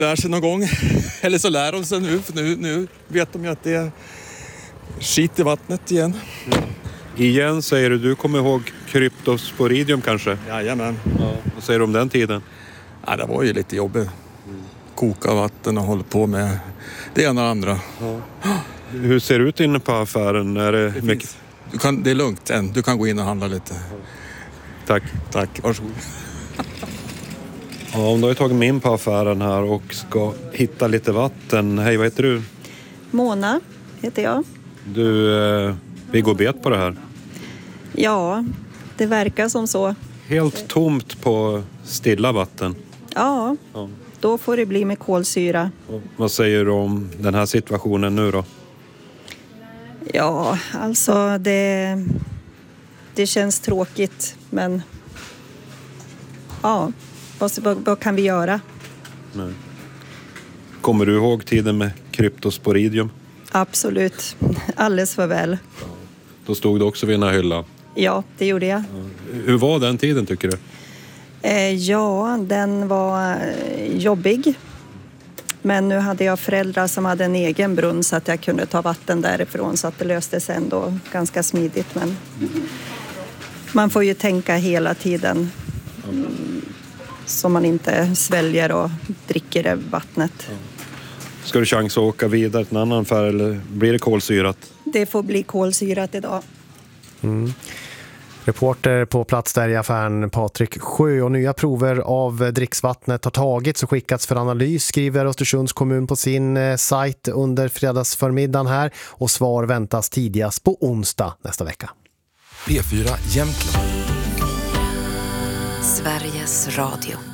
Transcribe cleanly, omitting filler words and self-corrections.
lär sig någon gång. Eller så lär de sig nu, för nu vet de ju att det är skit i vattnet igen. Igen säger du kommer ihåg kryptosporidium kanske? Jajamän. Ja. Vad säger du om den tiden? Ja, det var ju lite jobbigt. Koka vatten och hålla på med det ena och andra. Ja. Hur ser det ut inne på affären? Är det mycket? Det är lugnt än. Du kan gå in och handla lite. Tack, varsågod. Ja, om du har tagit mig in på affären här och ska hitta lite vatten. Hej, vad heter du? Mona heter jag. Du, vi går bet på det här. Ja, det verkar som så. Helt tomt på stilla vatten. Ja, då får det bli med kolsyra. Och vad säger du om den här situationen nu då? Ja, alltså det känns tråkigt, men ja, vad kan vi göra? Nej. Kommer du ihåg tiden med kryptosporidium? Absolut, alldeles för väl. Då stod du också vid den här hyllan. Ja, det gjorde jag. Hur var den tiden tycker du? Ja, den var jobbig. Men nu hade jag föräldrar som hade en egen brunn så att jag kunde ta vatten därifrån, så att det löste sig ändå ganska smidigt. Men man får ju tänka hela tiden så man inte sväljer och dricker det vattnet. Ska du chans att åka vidare till en annan affär eller blir det kolsyrat? Det får bli kolsyrat idag. Reporter på plats där i affären Patrik Sjö, och nya prover av dricksvattnet har tagits och skickats för analys, skriver Östersunds kommun på sin sajt under fredagsförmiddagen här, och svar väntas tidigast på onsdag nästa vecka. P4 Jämtland. Sveriges Radio.